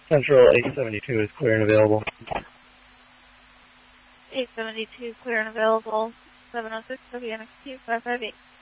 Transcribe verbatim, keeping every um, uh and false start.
Central eight seventy-two is clear and available. eight seventy-two clear and available. seven oh six W N X Q five five eight.